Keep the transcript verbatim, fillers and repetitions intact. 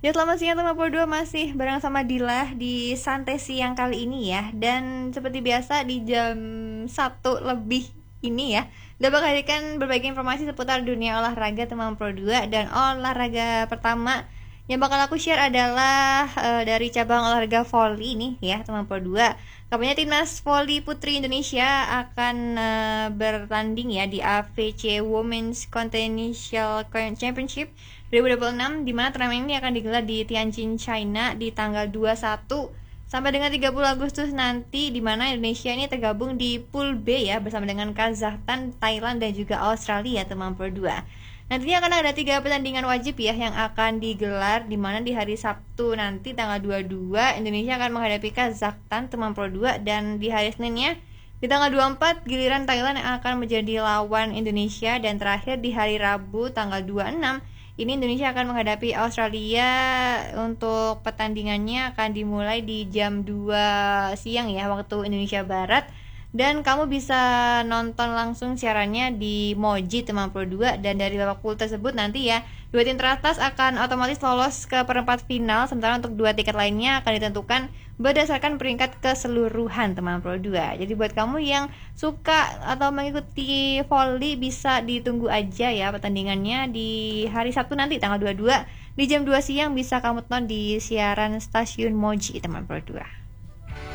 Ya selamat siang teman Pro dua, masih bareng sama Dila di santai siang kali ini ya. Dan seperti biasa di jam satu lebih ini ya, udah bakal hadirkan berbagai informasi seputar dunia olahraga teman Pro dua. Dan olahraga pertama yang bakal aku share adalah uh, dari cabang olahraga volley nih ya teman Pro dua. Kabarnya timnas volley putri Indonesia akan uh, bertanding ya di A V C Women's Continental Championship dua ribu dua puluh enam, di mana turnamen ini akan digelar di Tianjin, China di tanggal dua puluh satu sampai dengan tiga puluh Agustus nanti, di mana Indonesia ini tergabung di pool B ya bersama dengan Kazakhstan, Thailand dan juga Australia teman Pro dua. Nantinya akan ada tiga pertandingan wajib ya yang akan digelar, di mana di hari Sabtu nanti tanggal dua puluh dua Indonesia akan menghadapi Kazakhstan teman Pro dua, dan di hari Seninnya di tanggal dua puluh empat giliran Thailand yang akan menjadi lawan Indonesia, dan terakhir di hari Rabu tanggal dua puluh enam ini Indonesia akan menghadapi Australia. Untuk pertandingannya akan dimulai di jam dua siang ya waktu Indonesia Barat, dan kamu bisa nonton langsung siarannya di Moji teman Pro dua. Dan dari babak pool tersebut nanti ya dua tim teratas akan otomatis lolos ke perempat final, sementara untuk dua tiket lainnya akan ditentukan berdasarkan peringkat keseluruhan teman Pro dua. Jadi buat kamu yang suka atau mengikuti volley bisa ditunggu aja ya pertandingannya di hari Sabtu nanti tanggal dua puluh dua di jam dua siang, bisa kamu tonton di siaran stasiun Moji teman Pro dua.